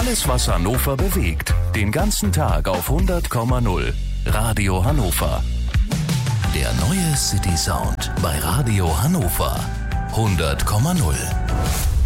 Alles, was Hannover bewegt. Den ganzen Tag auf 100,0. Radio Hannover. Der neue City Sound bei Radio Hannover. 100,0.